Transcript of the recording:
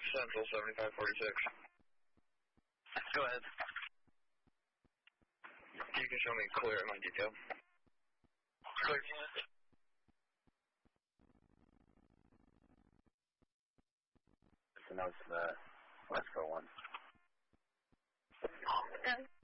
Central 7546. Go ahead. You can show me clear at my detail. Clear. So now it's the Westco one. Okay.